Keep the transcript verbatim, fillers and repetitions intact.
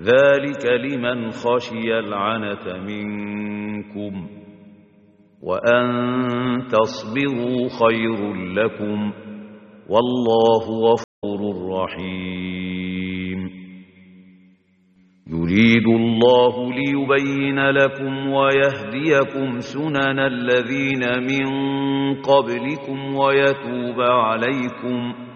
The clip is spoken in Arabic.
ذلك لمن خشي العنة منكم وأن تصبروا خير لكم والله غفور رحيم يريد الله ليبين لكم ويهديكم سنن الذين من قبلكم ويتوب عليكم